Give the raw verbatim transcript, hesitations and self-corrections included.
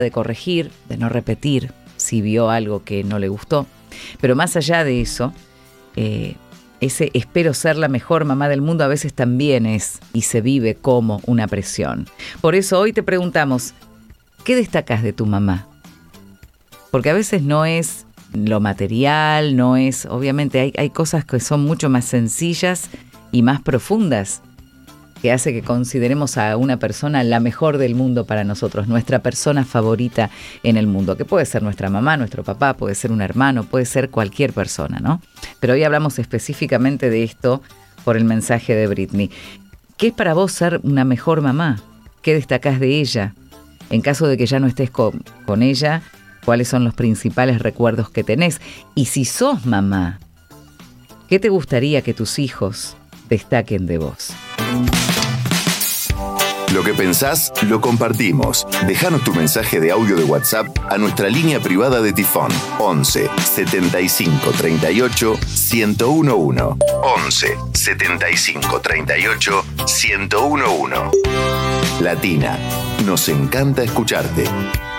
de corregir, de no repetir si vio algo que no le gustó. Pero más allá de eso, eh, ese espero ser la mejor mamá del mundo a veces también es y se vive como una presión. Por eso hoy te preguntamos, ¿qué destacás de tu mamá? Porque a veces no es lo material, no es, obviamente hay, hay cosas que son mucho más sencillas y más profundas que hace que consideremos a una persona la mejor del mundo para nosotros, nuestra persona favorita en el mundo, que puede ser nuestra mamá, nuestro papá, puede ser un hermano, puede ser cualquier persona, ¿no? Pero hoy hablamos específicamente de esto por el mensaje de Britney. ¿Qué es para vos ser una mejor mamá? ¿Qué destacás de ella? En caso de que ya no estés con, con ella, ¿cuáles son los principales recuerdos que tenés? Y si sos mamá, ¿qué te gustaría que tus hijos destaquen de vos? Lo que pensás, lo compartimos. Déjanos tu mensaje de audio de WhatsApp a nuestra línea privada de Tifón. once setenta y cinco treinta y ocho ciento once. once setenta y cinco treinta y ocho ciento once. Latina, nos encanta escucharte.